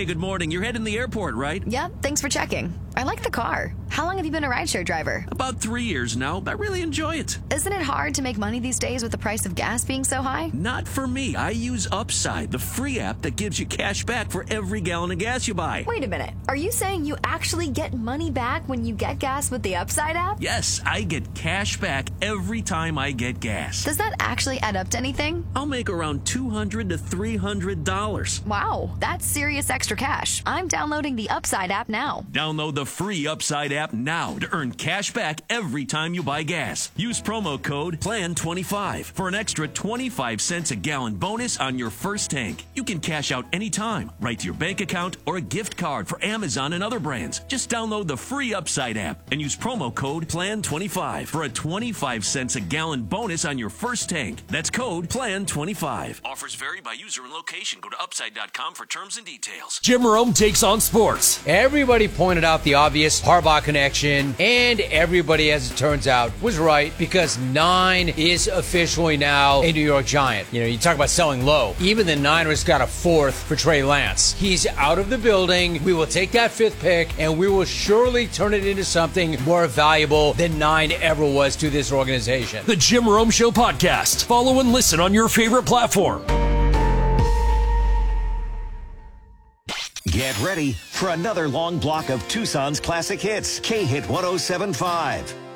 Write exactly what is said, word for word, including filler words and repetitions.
good morning. You're heading the airport, right? Yep, thanks for checking. I like the car. How long have you been a rideshare driver? About three years now. I really enjoy it. Isn't it hard to make money these days with the price of gas being so high? Not for me. I use Upside, the free app that gives you cash back for every gallon of gas you buy. Wait a minute. Are you saying you actually get money back when you get gas with the Upside app? Yes, I get cash back every time I get gas. Does that actually add up to anything? I'll make around two hundred to three hundred dollars. Wow, that's serious extra cash. I'm downloading the Upside app now. Download the free Upside app now to earn cash back every time you buy gas. Use promo code plan twenty-five for an extra twenty-five cents a gallon bonus on your first tank. You can cash out anytime, right to your bank account or a gift card for Amazon and other brands. Just download the free Upside app and use promo code plan twenty-five for a twenty-five cents a gallon bonus on your first tank. That's code plan twenty-five. Offers vary by user and location. Go to upside dot com for terms and details. Jim Rome takes on sports. Everybody pointed out the obvious Harbaugh connection, and everybody, as it turns out, was right because nine is officially now a New York Giant. You know, you talk about selling low. Even the Niners got a fourth for Trey Lance. He's out of the building. We will take that fifth pick, and we will surely turn it into something more valuable than nine ever was to this organization. The Jim Rome Show podcast. Follow and listen on your favorite platform. Get ready for another long block of Tucson's classic hits. K-Hit one oh seven point five.